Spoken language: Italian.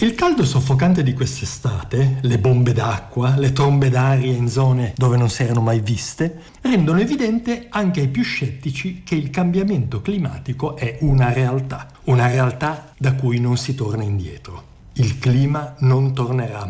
Il caldo soffocante di quest'estate, le bombe d'acqua, le trombe d'aria in zone dove non si erano mai viste, rendono evidente anche ai più scettici che il cambiamento climatico è una realtà da cui non si torna indietro. Il clima non tornerà